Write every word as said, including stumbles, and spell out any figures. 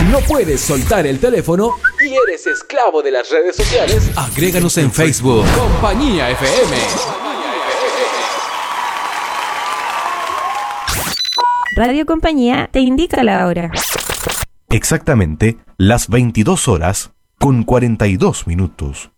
no puedes soltar el teléfono y eres esclavo de las redes sociales, agréganos en Facebook. Compañía F M. Radio Compañía te indica la hora. Exactamente las veintidós horas con cuarenta y dos minutos.